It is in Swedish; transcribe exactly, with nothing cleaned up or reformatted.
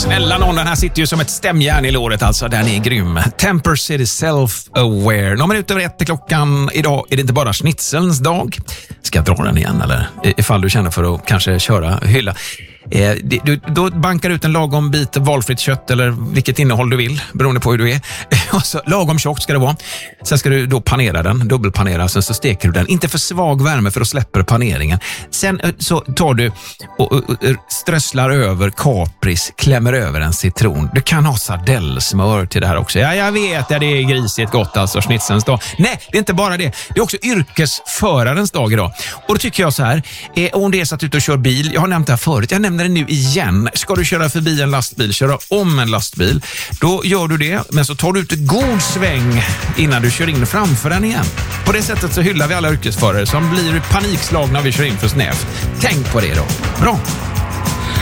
Snälla någon, den här sitter ju som ett stämjärn i låret alltså. Den är grym. Temper City Self-Aware. Några minuter över ett i klockan. Idag är det inte bara schnitzelns dag. Ska jag dra den igen eller? Ifall du känner för att kanske köra hylla. Eh, du, då bankar ut en lagom bit valfritt kött eller vilket innehåll du vill, beroende på hur du är. Och så, lagom tjockt ska det vara. Sen ska du då panera den, dubbelpanera, sen så steker du den. Inte för svag värme för att släpper paneringen. Sen så tar du och, och, och strösslar över kapris, klämmer över en citron. Du kan ha sardellsmör till det här också. Ja, jag vet, ja, det är grisigt gott alltså, schnitzelns dag. Nej, det är inte bara det. Det är också yrkesförarens dag idag. Och då tycker jag så här, eh, om det är så att du ute och kör bil, jag har nämnt det här förut, jag nämner det nu igen. Ska du köra förbi en lastbil, köra om en lastbil, då gör du det, men så tar du ut en god sväng innan du kör in framför den igen. På det sättet så hyllar vi alla yrkesförare som blir panikslagna när vi kör in för snävt. Tänk på det då. Bra.